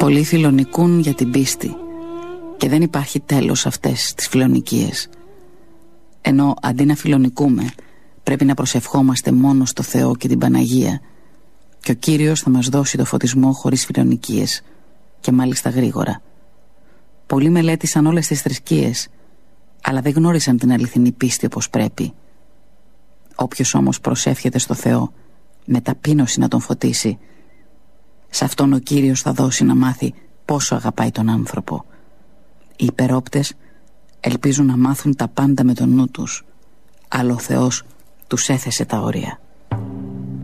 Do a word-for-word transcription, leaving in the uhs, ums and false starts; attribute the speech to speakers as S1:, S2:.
S1: Πολλοί φιλονικούν για την πίστη και δεν υπάρχει τέλος αυτές τις φιλονικίες. Ενώ αντί να φιλονικούμε, πρέπει να προσευχόμαστε μόνο στο Θεό και την Παναγία, και ο Κύριος θα μας δώσει το φωτισμό χωρίς φιλονικίες, και μάλιστα γρήγορα. Πολλοί μελέτησαν όλες τις θρησκείες, αλλά δεν γνώρισαν την αληθινή πίστη όπως πρέπει. Όποιος όμως προσεύχεται στο Θεό με ταπείνωση να τον φωτίσει, σε αυτόν ο Κύριος θα δώσει να μάθει πόσο αγαπάει τον άνθρωπο. Οι υπερόπτες ελπίζουν να μάθουν τα πάντα με τον νου τους, αλλά ο Θεός τους έθεσε τα όρια.